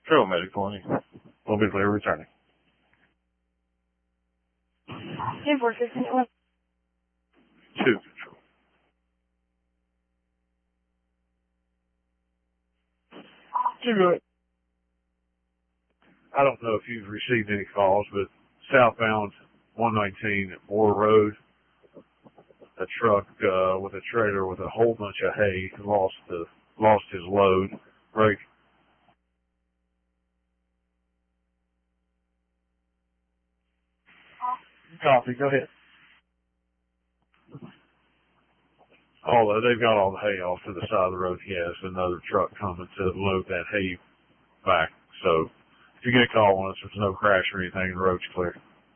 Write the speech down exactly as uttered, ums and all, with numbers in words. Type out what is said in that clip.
Trail medic twenty. Will be clear returning. ten four six one. Two control. Two good. I don't know if you've received any calls, but southbound one nineteen at Moore Road, a truck uh, with a trailer with a whole bunch of hay lost the lost his load. Break. Copy. Go ahead. Although they've got all the hay off to the side of the road, he has another truck coming to load that hay back. So if you get a call on us, there's no crash or anything, the road's clear.